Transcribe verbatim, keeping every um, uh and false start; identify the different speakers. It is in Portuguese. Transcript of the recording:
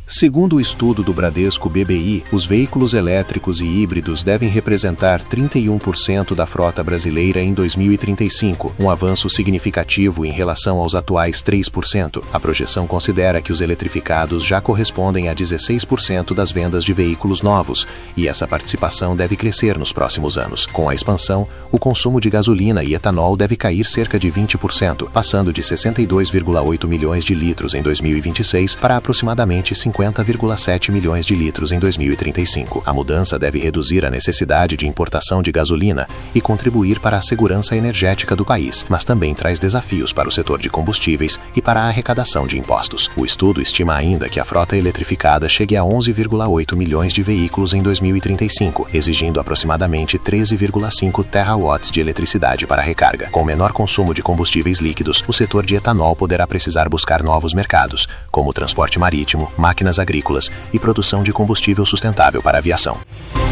Speaker 1: Segundo o estudo do Bradesco B B I, os veículos elétricos e híbridos devem representar trinta e um por cento da frota brasileira em dois mil e trinta e cinco, um avanço significativo em relação aos atuais três por cento. A projeção considera que os eletrificados já correspondem a dezesseis por cento das vendas de veículos novos, e essa participação deve crescer nos próximos anos. Com a expansão, o consumo de gasolina e etanol deve cair cerca de vinte por cento, passando de sessenta e dois vírgula oito milhões de litros em dois mil e vinte e seis para aproximadamente cinquenta vírgula sete milhões de litros em dois mil e trinta e cinco. A mudança deve reduzir a necessidade de importação de gasolina e contribuir para a segurança energética do país, mas também traz desafios para o setor de combustíveis e para a arrecadação de impostos. O estudo estima ainda que a frota eletrificada chegue a onze vírgula oito milhões de veículos em dois mil e trinta e cinco, exigindo aproximadamente treze vírgula cinco terawatts de eletricidade para a recarga. Com menor consumo de combustíveis líquidos, o setor de etanol poderá precisar buscar novos mercados, como o transporte marítimo, máquinas agrícolas e produção de combustível sustentável para a aviação.